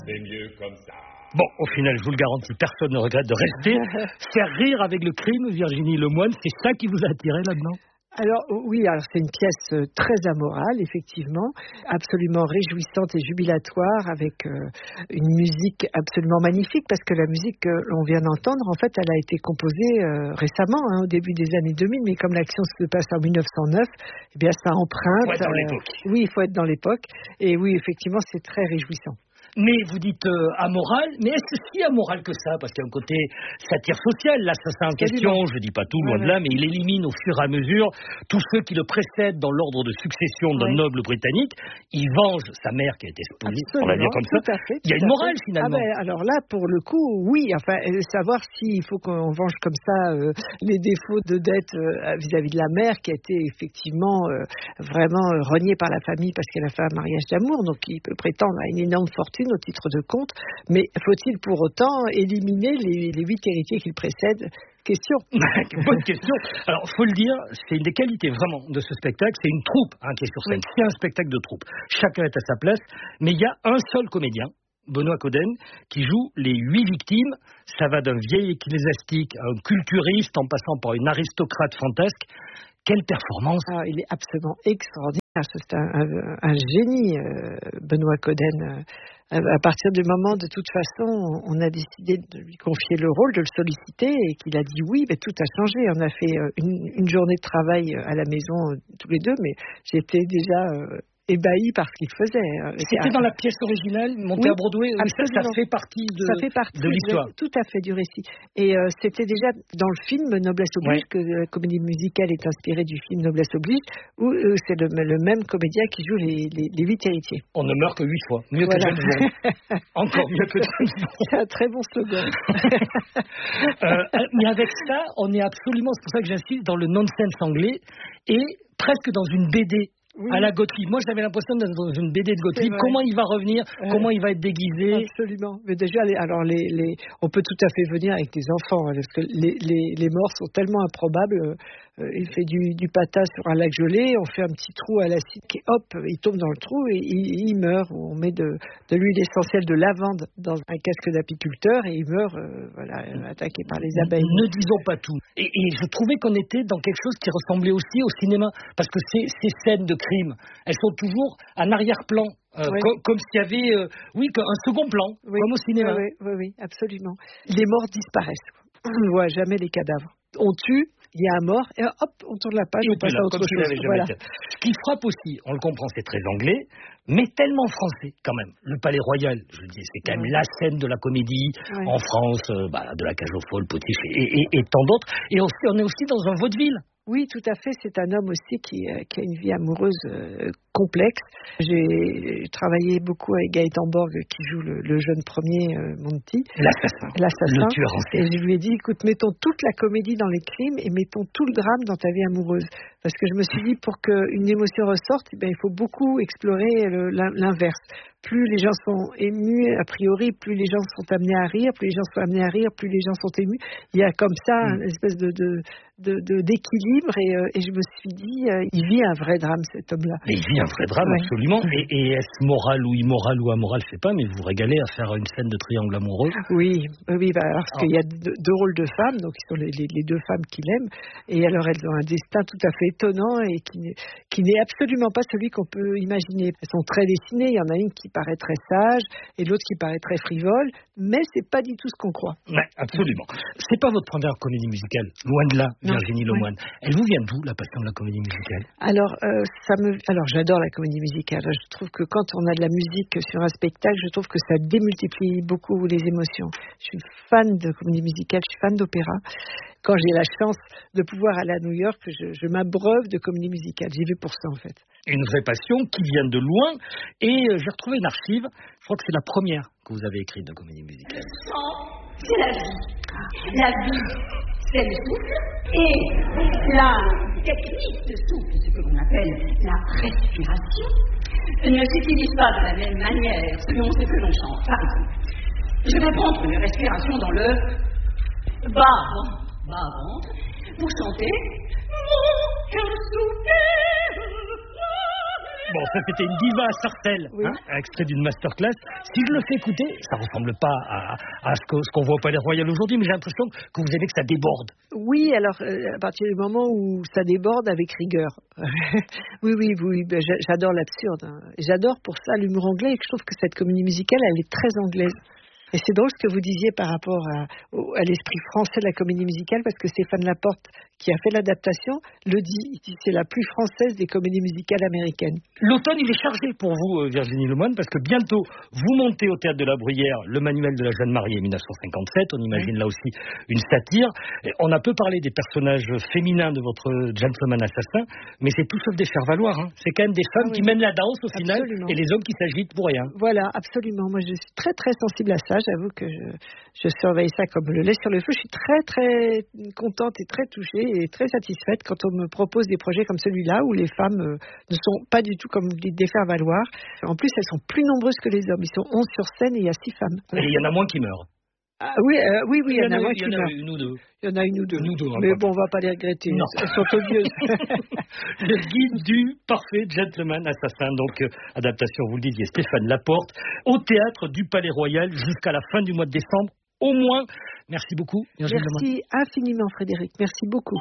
C'est mieux comme ça. Bon, au final, je vous le garantis, personne ne regrette de rester. Faire rire avec le crime, Virginie Lemoine, c'est ça qui vous a attiré là-dedans? Alors oui, c'est une pièce très amorale, effectivement, absolument réjouissante et jubilatoire, avec une musique absolument magnifique, parce que la musique que l'on vient d'entendre, en fait, elle a été composée récemment, au début des années 2000, mais comme l'action se passe en 1909, eh bien ça emprunte. Il faut être dans l'époque. Oui, il faut être dans l'époque, et oui, effectivement, c'est très réjouissant. Mais vous dites amoral, mais est-ce si amoral que ça? Parce qu'il y a un côté satire social, l'assassin en question, je dis pas tout, loin de là, mais il élimine au fur et à mesure tous ceux qui le précèdent dans l'ordre de succession d'un noble britannique. Il venge sa mère qui a été spoliée, on va dire comme ça. Il y a une morale finalement. Alors là, pour le coup, oui, enfin, savoir s'il faut qu'on venge comme ça les défauts de dette vis-à-vis de la mère qui a été effectivement vraiment reniée par la famille parce qu'elle a fait un mariage d'amour, donc il peut prétendre à une énorme fortune au titre de compte, mais faut-il pour autant éliminer les 8 héritiers qui le précèdent? Question. Bonne question. Alors, faut le dire, c'est une des qualités vraiment de ce spectacle, c'est une troupe qui est sur scène. C'est un spectacle de troupe. Chacun est à sa place, mais il y a un seul comédien, Benoît Coden, qui joue les 8 victimes. Ça va d'un vieil ecclésiastique à un culturiste en passant par une aristocrate fantasque. Quelle performance! Il est absolument extraordinaire. C'est un génie, Benoît Coden. À partir du moment, de toute façon, on a décidé de lui confier le rôle, de le solliciter, et qu'il a dit oui, mais tout a changé. On a fait une journée de travail à la maison tous les deux, mais j'étais déjà ébahi par ce qu'il faisait. C'était dans la pièce originale, montée à Broadway. Ça fait partie de l'histoire. Tout à fait du récit. Et c'était déjà dans le film Noblesse oblige, que la comédie musicale est inspirée du film Noblesse oblige, où c'est le même comédien qui joue les 8 héritiers. On ne meurt que 8 fois. Mieux que James Bond. Encore mieux que James Bond. C'est un très bon slogan. Mais avec ça, on est absolument, c'est pour ça que j'insiste, dans le nonsense anglais, et presque dans une BD. À la Gottlieb. Moi, j'avais l'impression d'être dans une BD de Gottlieb. Comment il va revenir? Comment il va être déguisé? Absolument. Mais déjà, on peut tout à fait venir avec des enfants, parce que les morts sont tellement improbables. Il fait du patin sur un lac gelé, on fait un petit trou à l'acide, et hop, il tombe dans le trou et il meurt. On met de l'huile essentielle de lavande dans un casque d'apiculteur et il meurt, attaqué par les abeilles. Ne disons pas tout. Et je trouvais qu'on était dans quelque chose qui ressemblait aussi au cinéma, parce que ces scènes de crime, elles sont toujours en arrière-plan. Comme s'il y avait un second plan, comme au cinéma. Oui, absolument. Les morts disparaissent. On ne voit jamais les cadavres. On tue, il y a un mort, et hop, on tourne la page, on passe à autre chose. Ce qui frappe aussi, on le comprend, c'est très anglais, mais tellement français quand même. Le Palais Royal, je le dis, c'est quand même la scène de la comédie en France, de la Cage aux Folles, Potiche et tant d'autres. Et aussi, on est aussi dans un vaudeville. Oui, tout à fait. C'est un homme aussi qui a une vie amoureuse complexe. J'ai travaillé beaucoup avec Gaëtan Borg, qui joue le jeune premier Monty. L'assassin. Le tueur en série. Et je lui ai dit, écoute, mettons toute la comédie dans les crimes et mettons tout le drame dans ta vie amoureuse. Parce que je me suis dit, pour qu'une émotion ressorte, il faut beaucoup explorer l'inverse. Plus les gens sont émus, a priori, plus les gens sont amenés à rire, plus les gens sont amenés à rire, plus les gens sont émus. Il y a comme ça une espèce d'équilibre et je me suis dit, il vit un vrai drame, cet homme-là. Mais il vit un vrai drame, absolument. Et est-ce moral ou immoral ou amoral, je sais pas, mais vous vous régalez à faire une scène de triangle amoureux? Oui, parce qu'il y a deux rôles de femmes, donc qui sont les 2 femmes qu'il aime, et alors elles ont un destin tout à fait étonnant et qui n'est absolument pas celui qu'on peut imaginer. Elles sont très dessinées, il y en a une qui paraît très sage et l'autre qui paraît très frivole, mais c'est pas du tout ce qu'on croit. Ouais, absolument. C'est pas votre première comédie musicale, loin de là, Virginie Lemoine. Elle vous vient d'où, la passion de la comédie musicale? Alors j'adore la comédie musicale. Je trouve que quand on a de la musique sur un spectacle, je trouve que ça démultiplie beaucoup les émotions. Je suis fan de comédie musicale, je suis fan d'opéra. Quand j'ai la chance de pouvoir aller à New York, je m'abreuve de comédie musicale. J'y vais pour ça, en fait. Une vraie passion qui vient de loin. Et j'ai retrouvé une archive. Je crois que c'est la première que vous avez écrite de comédie musicale. Le sang, c'est la vie. La vie, c'est le souffle. Et la technique de souffle, ce que l'on appelle la respiration, ne s'utilise pas de la même manière selon ce que l'on chante. Par exemple, je vais prendre une respiration dans le bas ventre pour chanter mon cœur soupire. Bon, ça c'était une diva à Sarcelles, Oui. extrait d'une masterclass. Si je le fais écouter, ça ressemble pas à ce qu'on voit au Palais Royal aujourd'hui, mais j'ai l'impression que vous aimez que ça déborde. Oui, alors à partir du moment où ça déborde avec rigueur. oui, ben, j'adore l'absurde. Hein. J'adore pour ça l'humour anglais et je trouve que cette comédie musicale, elle est très anglaise. Et c'est drôle ce que vous disiez par rapport à l'esprit français de la comédie musicale, parce que Stéphane Laporte, qui a fait l'adaptation, le dit. Il dit c'est la plus française des comédies musicales américaines. L'automne, il est chargé pour vous, Virginie Lemoine, parce que bientôt, vous montez au Théâtre de la Bruyère le manuel de la jeune mariée 1957. On imagine là aussi une satire. Et on a peu parlé des personnages féminins de votre gentleman assassin, mais c'est tout sauf des faire-valoir. Hein. C'est quand même des femmes qui mènent la danse au final, et les hommes qui s'agitent pour rien. Voilà, absolument. Moi, je suis très, très sensible à ça. J'avoue que je surveille ça comme le lait sur le feu. Je suis très, très contente et très touchée et très satisfaite quand on me propose des projets comme celui-là où les femmes ne sont pas du tout, comme vous dites, des faire-valoir. En plus, elles sont plus nombreuses que les hommes. Ils sont 11 sur scène et il y a 6 femmes. Et il y en a moins qui meurent. Ah, oui, il y en a moins qui meurent. Il y en a une ou deux. Il y en a une ou deux. Hein, mais bon, on va pas les regretter. Non. Elles sont odieuses. Le guide du parfait gentleman assassin. Donc, adaptation, vous le disiez, Stéphane Laporte, au Théâtre du Palais Royal jusqu'à la fin du mois de décembre, au moins. Merci beaucoup, Virginie Lemoine. Merci infiniment, Frédéric. Merci beaucoup.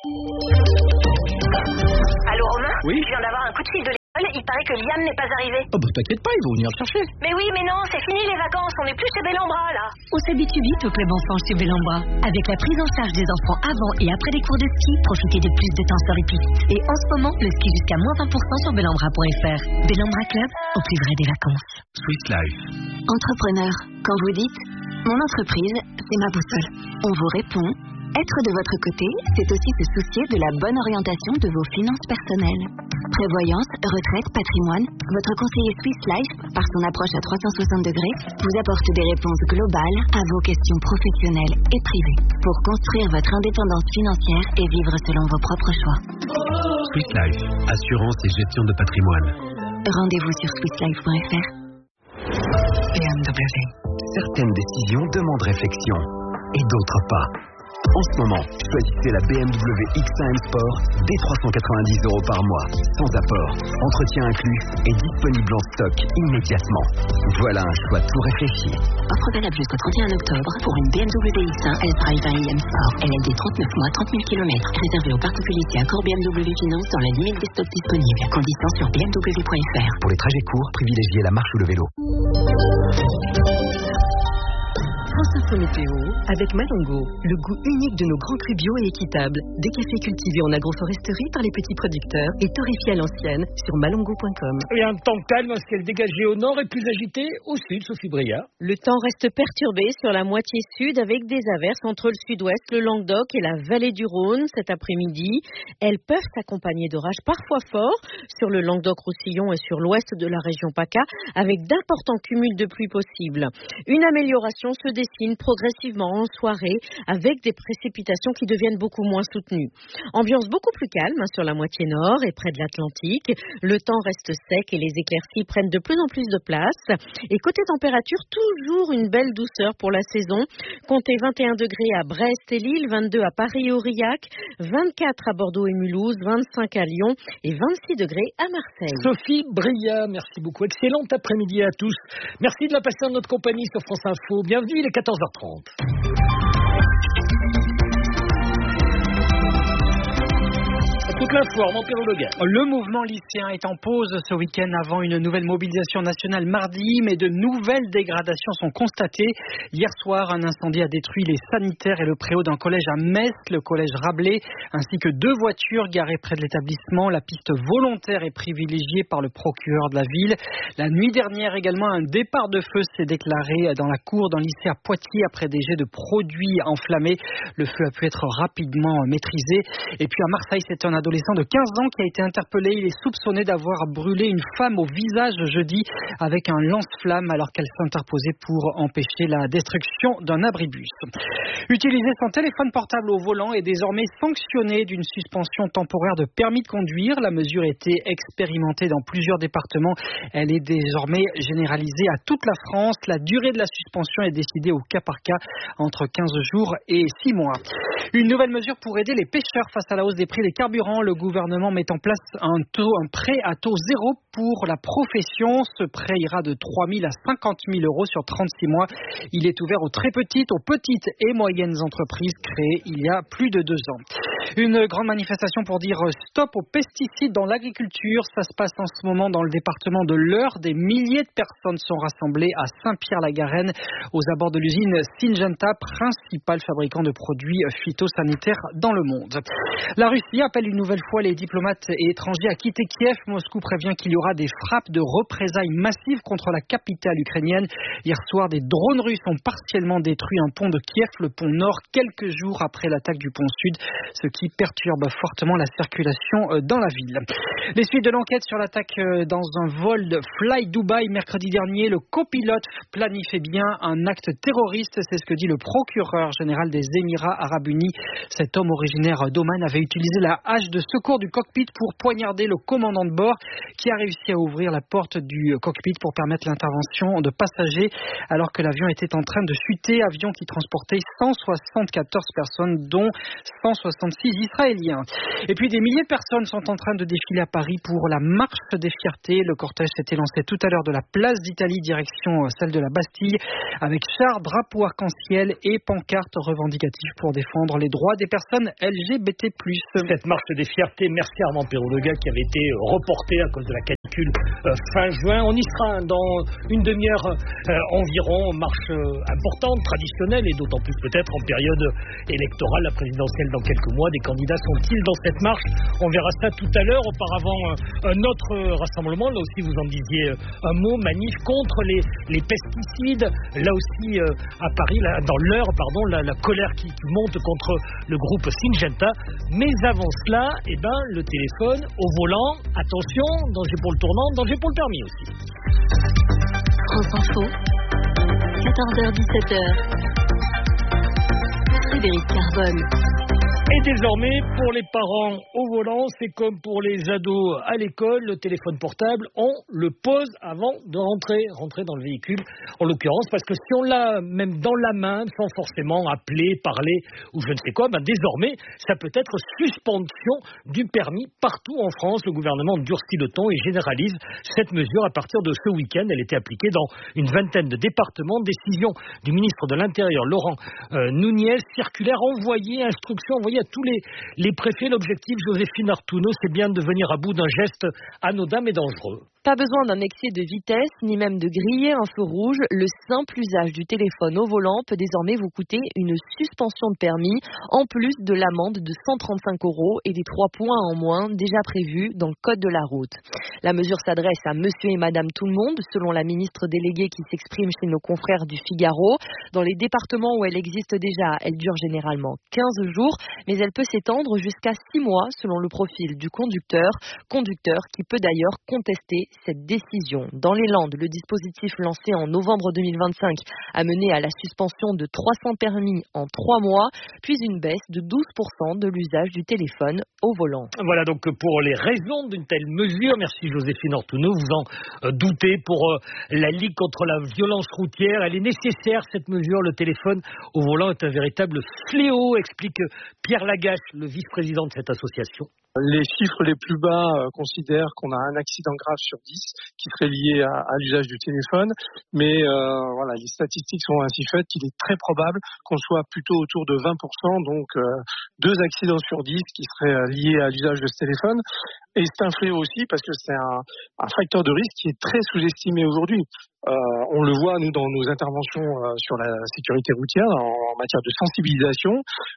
Allô, Romain ? Oui ? Je viens d'avoir un coup de fil de l'école. Il paraît que Liam n'est pas arrivé. Oh, bah t'inquiète pas, ils vont venir le chercher. Mais oui, mais non, c'est fini les vacances. On n'est plus chez Bellambra, là. On s'habitue vite au club enfant chez Bellambra. Avec la prise en charge des enfants avant et après les cours de ski, profitez de plus de temps sur les pistes. Et en ce moment, le ski jusqu'à moins 20% sur bellambra.fr. Bellambra Club, au plus vrai des vacances. Swiss Life. Entrepreneur, quand vous dites « Mon entreprise, c'est ma boussole », on vous répond « Être de votre côté, c'est aussi se soucier de la bonne orientation de vos finances personnelles. » Prévoyance, retraite, patrimoine, votre conseiller Swiss Life, par son approche à 360 degrés, vous apporte des réponses globales à vos questions professionnelles et privées pour construire votre indépendance financière et vivre selon vos propres choix. Swiss Life, assurance et gestion de patrimoine. Rendez-vous sur swisslife.fr. BMW. Certaines décisions demandent réflexion et d'autres pas. En ce moment, choisissez la BMW X1 M Sport dès 390 € par mois, sans apport, entretien inclus et disponible en stock immédiatement. Voilà un choix tout réfléchi. Offre valable jusqu'au 31 octobre pour une BMW X1 S-Drive 1 M Sport. LLD 39 mois, 30 000 km. Réservé aux particuliers et accord BMW Finance dans la limite des stocks disponibles. Conditions sur bmw.fr. Pour les trajets courts, privilégiez la marche ou le vélo. France Info Météo avec Malongo, le goût unique de nos grands crus bio et équitables, des cafés cultivés en agroforesterie par les petits producteurs et torréfiés à l'ancienne sur malongo.com. Et un temps calme, un ciel dégagé au nord et plus agité au sud, Sophie Briard. Le temps reste perturbé sur la moitié sud avec des averses entre le sud-ouest, le Languedoc et la vallée du Rhône cet après-midi. Elles peuvent s'accompagner d'orages parfois forts sur le Languedoc-Roussillon et sur l'ouest de la région PACA avec d'importants cumuls de pluie possibles. Une amélioration se dessine progressivement en soirée avec des précipitations qui deviennent beaucoup moins soutenues. Ambiance beaucoup plus calme sur la moitié nord et près de l'Atlantique. Le temps reste sec et les éclaircies prennent de plus en plus de place. Et côté température, toujours une belle douceur pour la saison. Comptez 21 degrés à Brest et Lille, 22 à Paris et Aurillac, 24 à Bordeaux et Mulhouse, 25 à Lyon et 26 degrés à Marseille. Sophie Briard, merci beaucoup. Excellent après-midi à tous. Merci de la passer en notre compagnie sur France Info. Bienvenue, il est 14h30. Toute l'info, Armand Perrault-Leguin. Le mouvement lycéen est en pause ce week-end avant une nouvelle mobilisation nationale mardi, mais de nouvelles dégradations sont constatées. Hier soir, un incendie a détruit les sanitaires et le préau d'un collège à Metz, le collège Rabelais, ainsi que 2 voitures garées près de l'établissement. La piste volontaire est privilégiée par le procureur de la ville. La nuit dernière également, un départ de feu s'est déclaré dans la cour d'un lycée à Poitiers après des jets de produits enflammés. Le feu a pu être rapidement maîtrisé. Et puis à Marseille, c'est un adolescent de 15 ans qui a été interpellé. Il est soupçonné d'avoir brûlé une femme au visage jeudi avec un lance-flamme alors qu'elle s'interposait pour empêcher la destruction d'un abribus. Utiliser son téléphone portable au volant est désormais sanctionné d'une suspension temporaire de permis de conduire. La mesure a été expérimentée dans plusieurs départements. Elle est désormais généralisée à toute la France. La durée de la suspension est décidée au cas par cas entre 15 jours et 6 mois. Une nouvelle mesure pour aider les pêcheurs face à la hausse des prix des carburants. le gouvernement met en place un prêt à taux zéro pour la profession. Ce prêt ira de 3 000 à 50 000 euros sur 36 mois. Il est ouvert aux très petites, aux petites et moyennes entreprises créées il y a plus de 2 ans. Une grande manifestation pour dire stop aux pesticides dans l'agriculture. Ça se passe en ce moment dans le département de l'Eure. Des milliers de personnes sont rassemblées à Saint-Pierre-la-Garenne, aux abords de l'usine Syngenta, principal fabricant de produits phytosanitaires dans le monde. La Russie appelle une nouvelle fois les diplomates et étrangers à quitter Kiev. Moscou prévient qu'il y aura des frappes de représailles massives contre la capitale ukrainienne. Hier soir, des drones russes ont partiellement détruit un pont de Kiev, le pont nord, quelques jours après l'attaque du pont sud, ce qui perturbe fortement la circulation dans la ville. Les suites de l'enquête sur l'attaque dans un vol de Fly Dubai mercredi dernier, le copilote planifiait bien un acte terroriste, c'est ce que dit le procureur général des Émirats Arabes Unis. Cet homme originaire d'Oman avait utilisé la hache de secours du cockpit pour poignarder le commandant de bord qui a réussi à ouvrir la porte du cockpit pour permettre l'intervention de passagers alors que l'avion était en train de chuter, avion qui transportait 174 personnes dont 166 Israéliens. Et puis des milliers de personnes sont en train de défiler à Paris pour la marche des fiertés. Le cortège s'était lancé tout à l'heure de la place d'Italie direction celle de la Bastille avec chars, drapeaux arc-en-ciel et pancartes revendicatives pour défendre les droits des personnes LGBT+. Cette marche des fiertés, merci Armand Perrault-Legal qui avait été reportée à cause de la canicule fin juin. On y sera dans une demi-heure environ, marche importante, traditionnelle et d'autant plus peut-être en période électorale, la présidentielle dans quelques mois. Des candidats sont-ils dans cette marche? On verra ça tout à l'heure. Auparavant, un autre rassemblement, là aussi vous en disiez un mot, manif contre les pesticides. Là aussi à Paris, dans l'Eure, la colère qui monte contre le groupe Syngenta. Mais avant cela, le téléphone au volant, attention, danger pour le tournant, danger pour le permis aussi. France Info, 14h-17h. Frédéric Carbone. Et désormais, pour les parents au volant, c'est comme pour les ados à l'école, le téléphone portable, on le pose avant de rentrer dans le véhicule, en l'occurrence, parce que si on l'a même dans la main, sans forcément appeler, parler ou je ne sais quoi, désormais, ça peut être suspension du permis partout en France. Le gouvernement durcit le ton et généralise cette mesure à partir de ce week-end. Elle était appliquée dans une vingtaine de départements. Décision du ministre de l'Intérieur, Laurent Nunez, circulaire instruction envoyée à tous les préfets. L'objectif, Joséphine Artouneau, c'est bien de venir à bout d'un geste anodin mais dangereux. Pas besoin d'un excès de vitesse, ni même de griller un feu rouge. Le simple usage du téléphone au volant peut désormais vous coûter une suspension de permis, en plus de l'amende de 135 € et des 3 points en moins déjà prévus dans le code de la route. La mesure s'adresse à monsieur et madame tout le monde, selon la ministre déléguée qui s'exprime chez nos confrères du Figaro. Dans les départements où elle existe déjà, elle dure généralement 15 jours, mais elle peut s'étendre jusqu'à 6 mois selon le profil du conducteur qui peut d'ailleurs contester cette décision. Dans les Landes, le dispositif lancé en novembre 2025 a mené à la suspension de 300 permis en 3 mois, puis une baisse de 12% de l'usage du téléphone au volant. Voilà donc pour les raisons d'une telle mesure. Merci Joséphine Artouneau, vous en doutez, pour la Ligue contre la violence routière. Elle est nécessaire cette mesure. Le téléphone au volant est un véritable fléau, explique Pierre Lagache, le vice-président de cette association. Les chiffres les plus bas considèrent qu'on a un accident grave sur 10 qui serait lié à l'usage du téléphone. Mais les statistiques sont ainsi faites qu'il est très probable qu'on soit plutôt autour de 20%, donc 2 accidents sur 10 qui seraient liés à l'usage de ce téléphone. Et c'est un fléau aussi parce que c'est un facteur de risque qui est très sous-estimé aujourd'hui. On le voit, nous, dans nos interventions sur la sécurité routière, en matière de sensibilisation.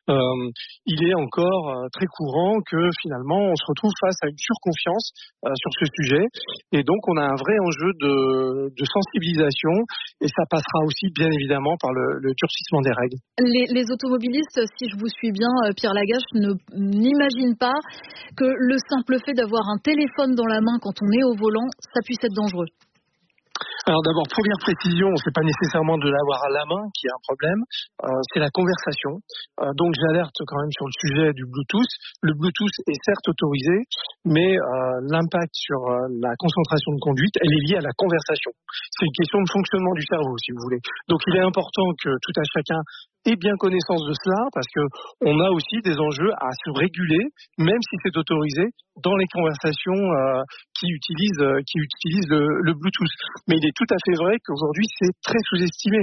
Il est encore très courant que finalement, on se retrouve face à une surconfiance sur ce sujet. Et donc, on a un vrai enjeu de sensibilisation. Et ça passera aussi, bien évidemment, par le durcissement des règles. Les automobilistes, si je vous suis bien, Pierre Lagache, n'imaginent pas que le simple fait d'avoir un téléphone dans la main quand on est au volant, ça puisse être dangereux. Alors d'abord, première précision, c'est pas nécessairement de l'avoir à la main qui est un problème, c'est la conversation. Donc j'alerte quand même sur le sujet du Bluetooth. Le Bluetooth est certes autorisé, mais l'impact sur la concentration de conduite, elle est liée à la conversation. C'est une question de fonctionnement du cerveau, si vous voulez. Donc il est important que tout à chacun ait bien connaissance de cela, parce que on a aussi des enjeux à se réguler, même si c'est autorisé, dans les conversations qui utilisent le Bluetooth. Mais il est tout à fait vrai qu'aujourd'hui, c'est très sous-estimé.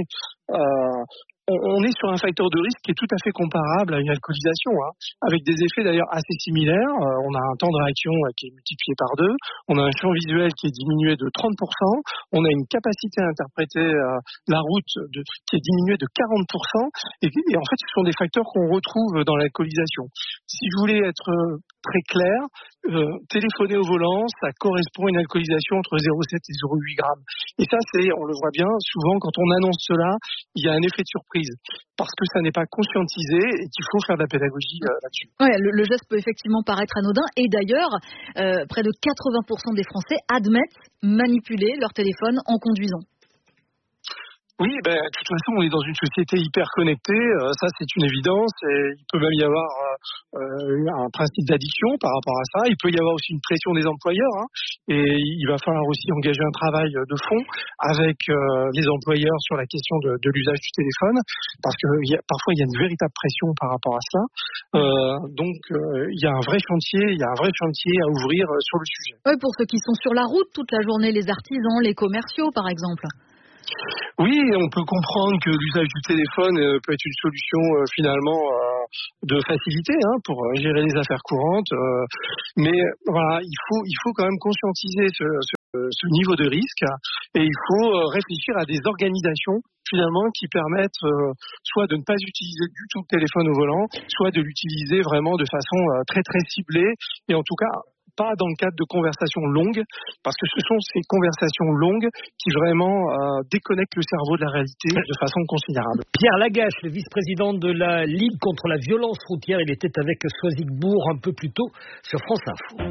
On est sur un facteur de risque qui est tout à fait comparable à une alcoolisation, avec des effets d'ailleurs assez similaires. On a un temps de réaction qui est multiplié par 2, on a un champ visuel qui est diminué de 30%, on a une capacité à interpréter la route qui est diminuée de 40%, et en fait ce sont des facteurs qu'on retrouve dans l'alcoolisation. Si je voulais être très clair, téléphoner au volant, ça correspond à une alcoolisation entre 0,7 et 0,8 grammes. Et ça, on le voit bien, souvent quand on annonce cela, il y a un effet de surprise, parce que ça n'est pas conscientisé et qu'il faut faire de la pédagogie là-dessus. Ouais, le geste peut effectivement paraître anodin, et d'ailleurs, près de 80% des Français admettent manipuler leur téléphone en conduisant. Oui, de toute façon, on est dans une société hyper connectée, ça c'est une évidence, et il peut même y avoir un principe d'addiction par rapport à ça. Il peut y avoir aussi une pression des employeurs, et il va falloir aussi engager un travail de fond avec les employeurs sur la question de l'usage du téléphone, parce que parfois il y a une véritable pression par rapport à cela. Donc il y a un vrai chantier à ouvrir sur le sujet. Oui, pour ceux qui sont sur la route toute la journée, les artisans, les commerciaux par exemple. Oui, on peut comprendre que l'usage du téléphone peut être une solution finalement de facilité pour gérer les affaires courantes, mais voilà, il faut quand même conscientiser ce niveau de risque, et il faut réfléchir à des organisations finalement qui permettent soit de ne pas utiliser du tout le téléphone au volant, soit de l'utiliser vraiment de façon très très ciblée, et en tout cas pas dans le cadre de conversations longues, parce que ce sont ces conversations longues qui vraiment déconnectent le cerveau de la réalité de façon considérable. Pierre Lagache, le vice-président de la Ligue contre la violence routière, il était avec Soisigbourg un peu plus tôt sur France Info.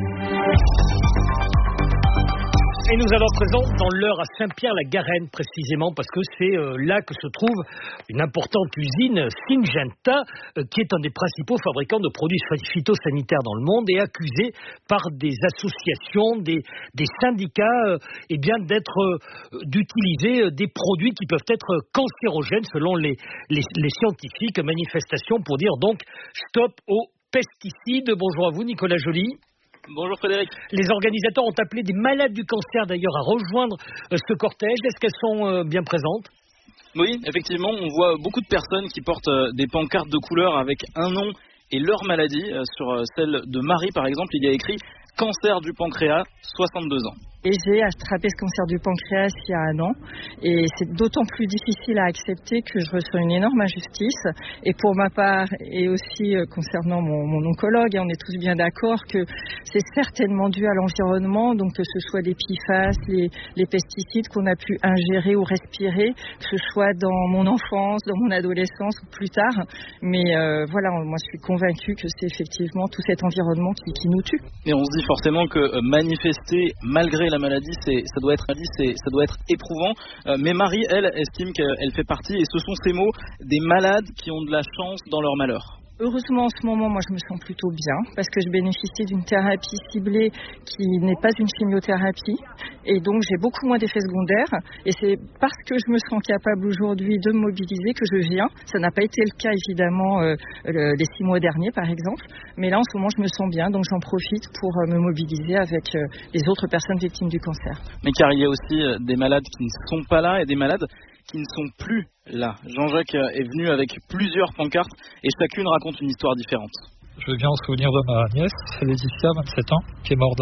Et nous allons présent dans l'Eure à Saint-Pierre-la-Garenne précisément, parce que c'est là que se trouve une importante usine, Syngenta, qui est un des principaux fabricants de produits phytosanitaires dans le monde, et accusé par des associations, des syndicats, d'utiliser des produits qui peuvent être cancérogènes selon les scientifiques. Manifestation pour dire donc stop aux pesticides. Bonjour à vous, Nicolas Joly. Bonjour Frédéric. Les organisateurs ont appelé des malades du cancer d'ailleurs à rejoindre ce cortège. Est-ce qu'elles sont bien présentes ? Oui, effectivement, on voit beaucoup de personnes qui portent des pancartes de couleur avec un nom et leur maladie. Sur celle de Marie par exemple, il y a écrit « Cancer du pancréas, 62 ans ». Et j'ai attrapé ce cancer du pancréas il y a 1 an. Et c'est d'autant plus difficile à accepter que je reçois une énorme injustice. Et pour ma part, et aussi concernant mon oncologue, et on est tous bien d'accord que c'est certainement dû à l'environnement, donc que ce soit les PFAS, les pesticides qu'on a pu ingérer ou respirer, que ce soit dans mon enfance, dans mon adolescence ou plus tard. Mais voilà, moi je suis convaincue que c'est effectivement tout cet environnement qui nous tue. Et on se dit forcément que manifester malgré la maladie, ça doit être éprouvant. Mais Marie, elle, estime qu'elle fait partie, et ce sont ces mots, des malades qui ont de la chance dans leur malheur. Heureusement, en ce moment, moi, je me sens plutôt bien parce que je bénéficie d'une thérapie ciblée qui n'est pas une chimiothérapie, et donc j'ai beaucoup moins d'effets secondaires, et c'est parce que je me sens capable aujourd'hui de me mobiliser que je viens. Ça n'a pas été le cas, évidemment, les 6 mois derniers, par exemple, mais là, en ce moment, je me sens bien, donc j'en profite pour me mobiliser avec les autres personnes victimes du cancer. Mais car il y a aussi des malades qui ne sont pas là et des malades qui ne sont plus là. Jean-Jacques est venu avec plusieurs pancartes et chacune raconte une histoire différente. Je viens en souvenir de ma nièce, Laetitia, 27 ans, qui est morte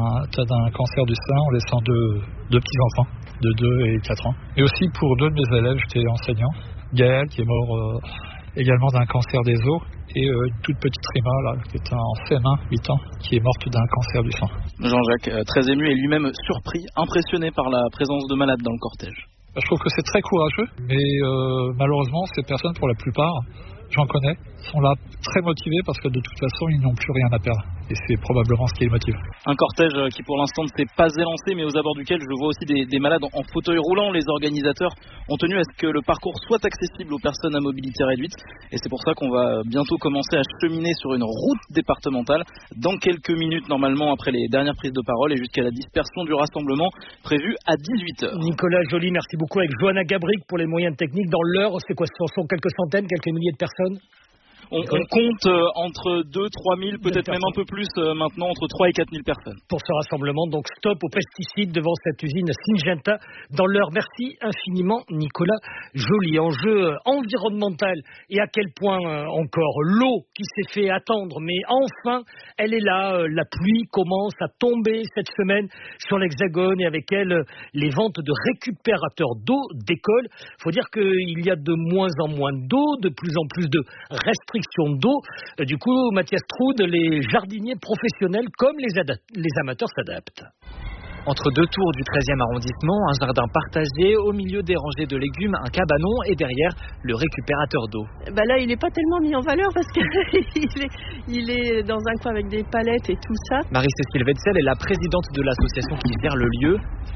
d'un cancer du sein en laissant deux petits-enfants de 2 et 4 ans. Et aussi pour 2 de mes élèves, j'étais enseignant. Gaël, qui est mort également d'un cancer des os, et une toute petite Rima, là, qui est en CM1, 8 ans, qui est morte d'un cancer du sang. Jean-Jacques, très ému et lui-même surpris, impressionné par la présence de malades dans le cortège. Je trouve que c'est très courageux, mais malheureusement, ces personnes, pour la plupart, j'en connais, sont là très motivées parce que de toute façon, ils n'ont plus rien à perdre. et c'est probablement ce qui les motive. Un cortège qui pour l'instant ne s'est pas élancé, mais aux abords duquel je vois aussi des malades en fauteuil roulant. Les organisateurs ont tenu à ce que le parcours soit accessible aux personnes à mobilité réduite, et c'est pour ça qu'on va bientôt commencer à cheminer sur une route départementale dans quelques minutes normalement après les dernières prises de parole et jusqu'à la dispersion du rassemblement prévue à 18h. Nicolas Joly, merci beaucoup. Avec Johanna Gabric pour les moyens techniques. Dans l'heure, c'est quoi? Ce sont quelques centaines, quelques milliers de personnes? On compte entre 2-3 000, peut-être même un peu plus maintenant, entre 3 et 4 000 personnes. Pour ce rassemblement, donc stop aux pesticides devant cette usine Syngenta. Dans l'heure, merci infiniment Nicolas Joly. Enjeu environnemental et à quel point encore l'eau qui s'est fait attendre, mais enfin elle est là. La pluie commence à tomber cette semaine sur l'Hexagone et avec elle les ventes de récupérateurs d'eau décollent. Il faut dire qu'il y a de moins en moins d'eau, de plus en plus de restrictions d'eau. Du coup, Mathias Troud, les jardiniers professionnels comme les amateurs s'adaptent. Entre deux tours du 13e arrondissement, un jardin partagé, au milieu des rangées de légumes, un cabanon et derrière le récupérateur d'eau. Là, il n'est pas tellement mis en valeur parce qu'il est dans un coin avec des palettes et tout ça. Marie-Cécile Wetzel est la présidente de l'association qui gère le lieu.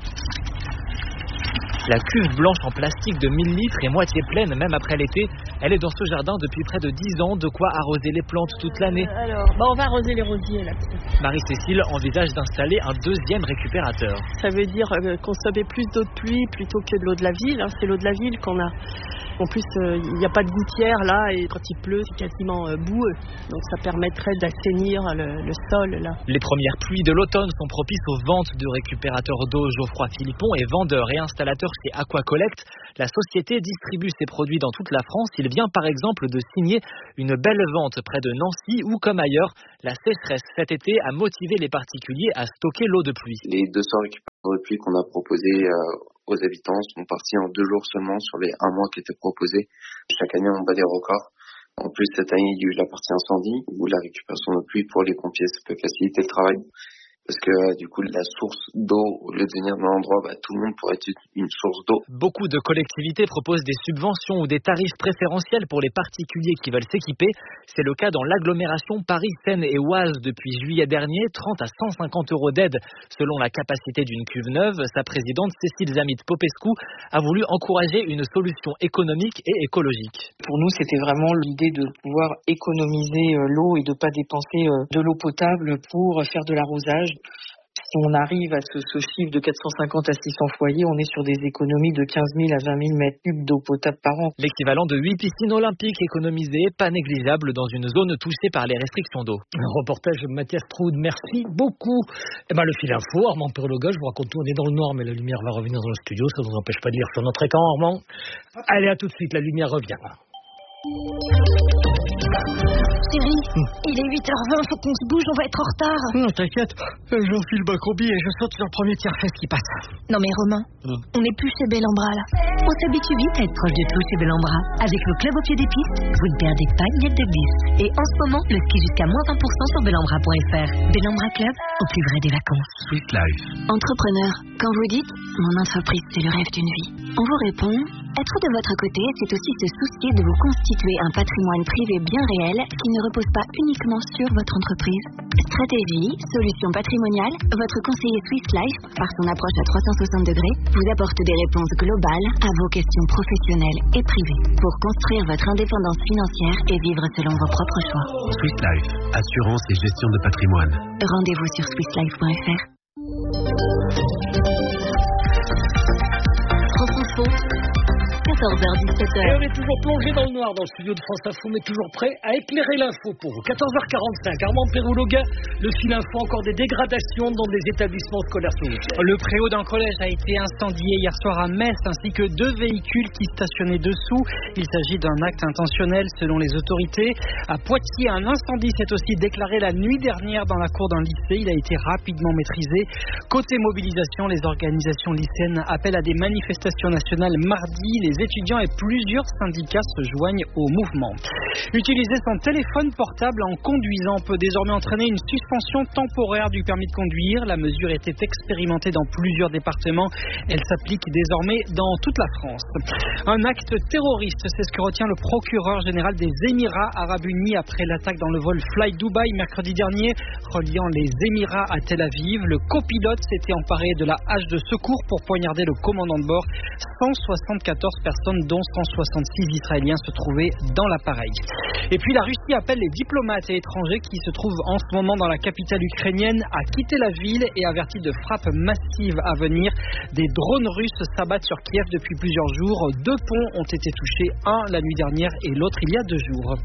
La cuve blanche en plastique de 1000 litres est moitié pleine, même après l'été. Elle est dans ce jardin depuis près de 10 ans, de quoi arroser les plantes toute l'année. Alors, on va arroser les rosiers là. Marie-Cécile envisage d'installer un deuxième récupérateur. Ça veut dire consommer plus d'eau de pluie plutôt que de l'eau de la ville. C'est l'eau de la ville qu'on a. En plus, il n'y a pas de gouttière là, et quand il pleut, c'est quasiment boueux. Donc ça permettrait d'assainir le sol là. Les premières pluies de l'automne sont propices aux ventes de récupérateurs d'eau. Geoffroy Philippon est vendeur et installateur chez Aquacollect. La société distribue ses produits dans toute la France. Il vient par exemple de signer une belle vente près de Nancy où, comme ailleurs, la sécheresse cet été a motivé les particuliers à stocker l'eau de pluie. Les 200 récupérateurs de pluie qu'on a proposés aux habitants sont partis en 2 jours seulement sur les 1 mois qui étaient proposés. Chaque année, on bat des records. En plus, cette année, il y a eu la partie incendie où la récupération de pluie pour les pompiers, ça peut faciliter le travail. Parce que du coup, la source d'eau, au lieu de venir d'un endroit, tout le monde pourrait être une source d'eau. Beaucoup de collectivités proposent des subventions ou des tarifs préférentiels pour les particuliers qui veulent s'équiper. C'est le cas dans l'agglomération Paris, Seine et Oise depuis juillet dernier. 30 à 150 € d'aide selon la capacité d'une cuve neuve. Sa présidente, Cécile Zamit-Popescu, a voulu encourager une solution économique et écologique. Pour nous, c'était vraiment l'idée de pouvoir économiser l'eau et de ne pas dépenser de l'eau potable pour faire de l'arrosage. Si on arrive à ce chiffre de 450 à 600 foyers, on est sur des économies de 15 000 à 20 000 mètres cubes d'eau potable par an. L'équivalent de 8 piscines olympiques économisées, pas négligeable dans une zone touchée par les restrictions d'eau. Un reportage de Mathias Troud, merci beaucoup. Le fil info, Armand Perloga, je vous raconte tout, on est dans le noir, mais la lumière va revenir dans le studio, ça ne nous empêche pas de lire sur notre écran, Armand. Allez, à tout de suite, la lumière revient. Chérie, il est 8h20, faut qu'on se bouge, on va être en retard. Non, t'inquiète, j'enfile ma combi et je saute sur le premier tiers-fesse qui passe. Non mais Romain, on n'est plus chez Bellambra là. On s'habitue vite à être proche de tout chez Bellambra. Avec le club au pied des pistes, vous ne perdez pas une miette de glisse. Et en ce moment, le ski jusqu'à moins 20% sur bellambra.fr. Bellambra Club, au plus vrai des vacances. Swiss Life. Entrepreneur, quand vous dites « mon entreprise, c'est le rêve d'une vie », on vous répond « être de votre côté, c'est aussi se soucier de vous constituer un patrimoine privé bien réel qui ne repose pas uniquement sur votre entreprise. Stratégie, solutions patrimoniales, votre conseiller Swiss Life, par son approche à 360 degrés, vous apporte des réponses globales à vos questions professionnelles et privées pour construire votre indépendance financière et vivre selon vos propres choix. Swiss Life, assurance et gestion de patrimoine. Rendez-vous sur swisslife.fr. France Info, 14h-17h. Et on est toujours plongé dans le noir dans le studio de France Info, mais toujours prêt à éclairer l'info pour vous. 14h45, Armand Perloga, le fil info, encore des dégradations dans des établissements scolaires ce week-end. Le préau d'un collège a été incendié hier soir à Metz, ainsi que 2 véhicules qui stationnaient dessous. Il s'agit d'un acte intentionnel selon les autorités. À Poitiers, un incendie s'est aussi déclaré la nuit dernière dans la cour d'un lycée. Il a été rapidement maîtrisé. Côté mobilisation, les organisations lycéennes appellent à des manifestations nationales mardi. Les étudiants et plusieurs syndicats se joignent au mouvement. Utiliser son téléphone portable en conduisant peut désormais entraîner une suspension temporaire du permis de conduire. La mesure était expérimentée dans plusieurs départements. Elle s'applique désormais dans toute la France. Un acte terroriste, c'est ce que retient le procureur général des Émirats Arabes Unis après l'attaque dans le vol Fly Dubai mercredi dernier, reliant les Émirats à Tel Aviv. Le copilote s'était emparé de la hache de secours pour poignarder le commandant de bord. 174 personnes, dont 166 Israéliens, se trouvaient dans l'appareil. Et puis la Russie appelle les diplomates et étrangers qui se trouvent en ce moment dans la capitale ukrainienne à quitter la ville et avertit de frappes massives à venir. Des drones russes s'abattent sur Kiev depuis plusieurs jours. 2 ponts ont été touchés, un la nuit dernière et l'autre il y a 2 jours.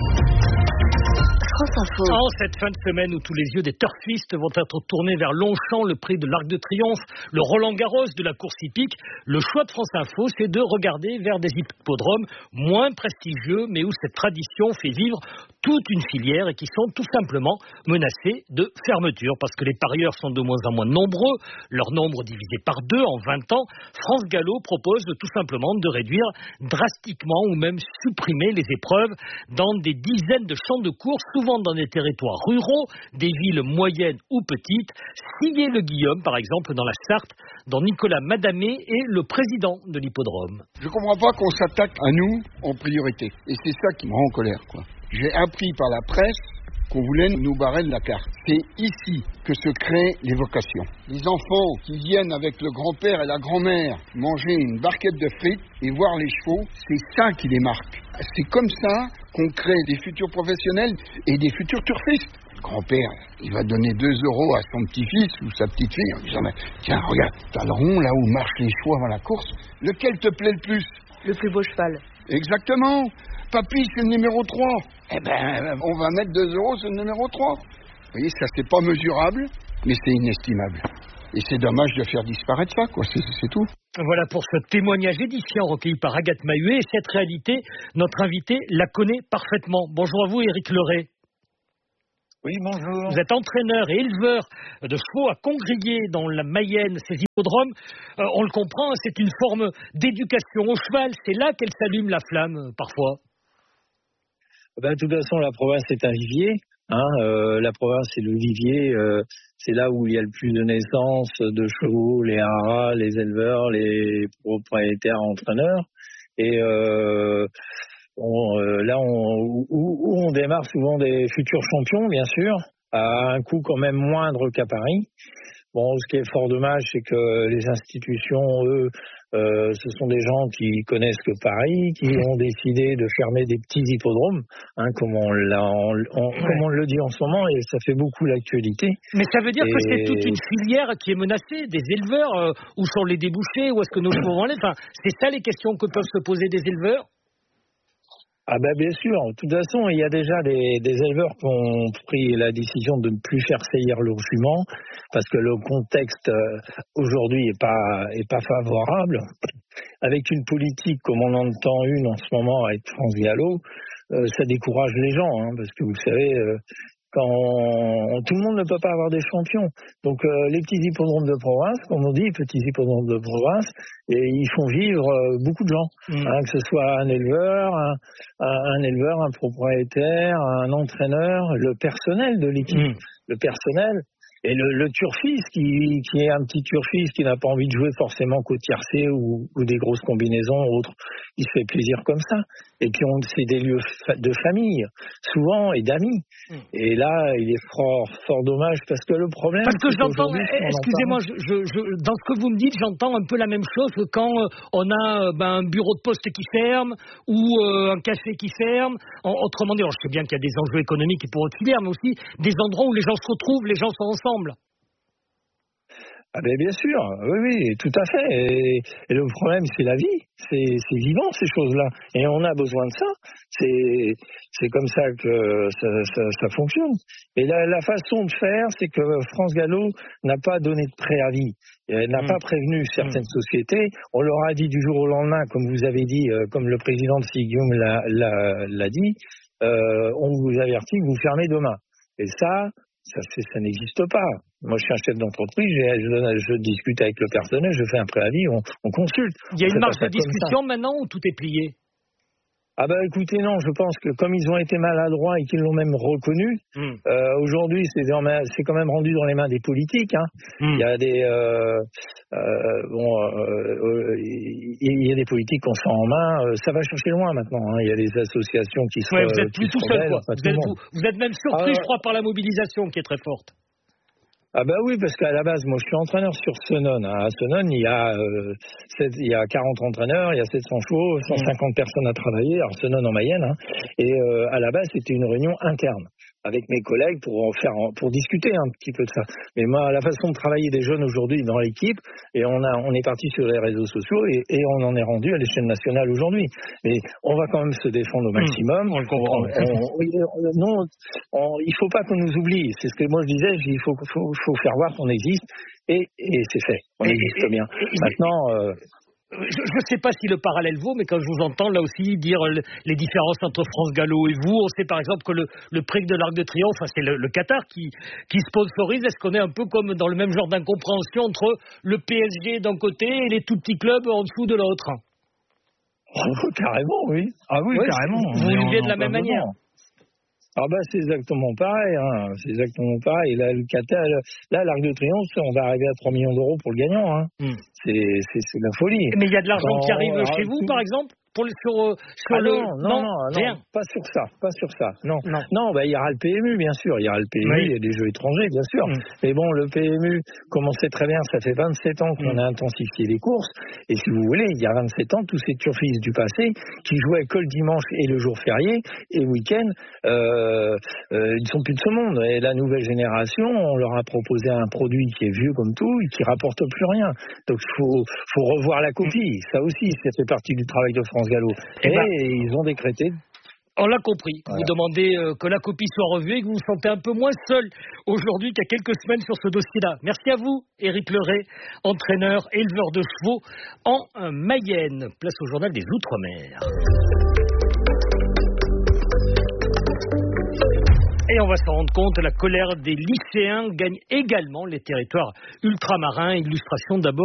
En cette fin de semaine où tous les yeux des turfistes vont être tournés vers Longchamp, le prix de l'Arc de Triomphe, le Roland-Garros de la course hippique, le choix de France Info, c'est de regarder vers des hippodromes moins prestigieux, mais où cette tradition fait vivre toute une filière et qui sont tout simplement menacés de fermeture parce que les parieurs sont de moins en moins nombreux, leur nombre divisé par 2 en 20 ans. France Gallo propose tout simplement de réduire drastiquement ou même supprimer les épreuves dans des dizaines de champs de course, souvent dans des territoires ruraux, des villes moyennes ou petites. Sillé-le-Guillaume, par exemple, dans la Sarthe, dont Nicolas Madamé est le président de l'hippodrome. Je ne comprends pas qu'on s'attaque à nous en priorité. Et c'est ça qui me rend en colère, quoi. J'ai appris par la presse qu'on voulait nous barrer de la carte. C'est ici que se créent les vocations. Les enfants qui viennent avec le grand-père et la grand-mère manger une barquette de frites et voir les chevaux, c'est ça qui les marque. C'est comme ça qu'on crée des futurs professionnels et des futurs turfistes. Le grand-père, il va donner 2 € à son petit-fils ou sa petite-fille en disant « Tiens, regarde, t'as le rond là où marchent les chevaux avant la course. Lequel te plaît le plus ?» Le plus beau cheval. Exactement. Papy, c'est le numéro 3. Eh ben, on va mettre 2 € sur le numéro 3. Vous voyez, ça, c'est pas mesurable, mais c'est inestimable. Et c'est dommage de faire disparaître ça, quoi. C'est tout. Voilà pour ce témoignage édifiant recueilli par Agathe Mahuet. Et cette réalité, notre invité la connaît parfaitement. Bonjour à vous, Éric Leray. Oui, bonjour. Vous êtes entraîneur et éleveur de chevaux à Condrieu dans la Mayenne, ces hippodromes. On le comprend, c'est une forme d'éducation au cheval. C'est là qu'elle s'allume la flamme, parfois. De toute façon, la province est un vivier. La province, c'est le vivier. C'est là où il y a le plus de naissances de chevaux, les haras, les éleveurs, les propriétaires, entraîneurs. Et on démarre souvent des futurs champions, bien sûr, à un coût quand même moindre qu'à Paris. Bon, ce qui est fort dommage, c'est que les institutions, eux, ce sont des gens qui connaissent que Paris, qui ont décidé de fermer des petits hippodromes, comme on le dit en ce moment, et ça fait beaucoup l'actualité. Mais ça veut dire que c'est toute une filière qui est menacée, des éleveurs, où sont les débouchés, où est-ce que nos chevaux vont aller, c'est ça les questions que peuvent se poser des éleveurs? Bien sûr. De toute façon, il y a déjà des éleveurs qui ont pris la décision de ne plus faire saillir leurs juments parce que le contexte aujourd'hui est pas favorable. Avec une politique comme on entend une en ce moment avec France Gallo, ça décourage les gens, parce que vous savez, quand tout le monde ne peut pas avoir des champions. Donc les petits hippodromes de province, comme on dit, petits hippodromes de province, et ils font vivre beaucoup de gens, que ce soit un éleveur, un propriétaire, un entraîneur, le personnel de l'équipe, le personnel. Et le turfiste qui est un petit turfiste qui n'a pas envie de jouer forcément qu'au tiercé ou des grosses combinaisons ou autres, il se fait plaisir comme ça. Et puis c'est des lieux de famille, souvent, et d'amis. Et là, il est fort dommage parce que le problème... Parce que j'entends, excusez-moi, dans ce que vous me dites, j'entends un peu la même chose que quand on a un bureau de poste qui ferme ou un café qui ferme. Autrement dit, je sais bien qu'il y a des enjeux économiques pour votre filière, mais aussi des endroits où les gens se retrouvent, les gens sont ensemble. Bien sûr, oui, tout à fait. Et le problème, c'est la vie. C'est vivant, ces choses-là. Et on a besoin de ça. C'est comme ça que ça fonctionne. Et la façon de faire, c'est que France Gallo n'a pas donné de préavis. Elle n'a pas prévenu certaines sociétés. On leur a dit du jour au lendemain, comme vous avez dit, comme le président de Sigium l'a dit, on vous avertit que vous fermez demain. Et ça n'existe pas. Moi, je suis un chef d'entreprise, je discute avec le personnel, je fais un préavis, on consulte. Il y a une marge de discussion maintenant ou tout est plié? Ah bah écoutez, non, je pense que comme ils ont été maladroits et qu'ils l'ont même reconnu, aujourd'hui c'est quand même rendu dans les mains des politiques. Hein. Il y a il y a des politiques qu'on sent en main, ça va chercher loin maintenant. Hein. Il y a des associations qui sont. Ouais, vous êtes plus tout seul, quoi. Vous êtes même surpris, je crois, par la mobilisation qui est très forte. Ah bah oui, parce qu'à la base, moi je suis entraîneur sur Senon. À Senon, il y a 40 entraîneurs, il y a 700 chevaux, 150 personnes à travailler, alors Senon en Mayenne. Hein, et à la base, c'était une réunion interne avec mes collègues pour discuter un petit peu de ça. Mais moi, la façon de travailler des jeunes aujourd'hui dans l'équipe, et on est parti sur les réseaux sociaux et on en est rendu à l'échelle nationale aujourd'hui. Mais on va quand même se défendre au maximum. On le comprend. Il faut pas qu'on nous oublie. C'est ce que moi je disais. Il faut faire voir qu'on existe et c'est fait. On existe bien. Maintenant. Je ne sais pas si le parallèle vaut, mais quand je vous entends là aussi dire les différences entre France Gallo et vous, on sait par exemple que le prix de l'Arc de Triomphe, c'est le Qatar qui sponsorise. Est-ce qu'on est un peu comme dans le même genre d'incompréhension entre le PSG d'un côté et les tout petits clubs en dessous de l'autre? Carrément, oui. Ah oui, carrément. Vous vivez de la même manière. Ah bah c'est exactement pareil, hein. C'est exactement pareil. Là, le Qatar, l'Arc de Triomphe, on va arriver à 3 millions d'euros pour le gagnant. Hein. C'est de la folie. Mais il y a de l'argent qui arrive chez vous, par exemple non, pas sur ça. Non, il y aura le PMU, bien sûr. Il y aura le PMU, il y a des jeux étrangers, bien sûr. Mais bon, le PMU, comme on sait très bien, ça fait 27 ans qu'on a intensifié les courses. Et si vous voulez, il y a 27 ans, tous ces turfistes du passé qui jouaient que le dimanche et le jour férié et le week-end, ils ne sont plus de ce monde. Et la nouvelle génération, on leur a proposé un produit qui est vieux comme tout et qui rapporte plus rien. Donc il faut revoir la copie. Ça aussi, ça fait partie du travail de France Gallo. Et ils ont décrété. On l'a compris. Voilà. Vous demandez que la copie soit revue et que vous vous sentez un peu moins seul aujourd'hui qu'il y a quelques semaines sur ce dossier-là. Merci à vous, Éric Leray, entraîneur, éleveur de chevaux en Mayenne. Place au journal des Outre-mer. Et on va s'en rendre compte, la colère des lycéens gagne également les territoires ultramarins. Illustration d'abord.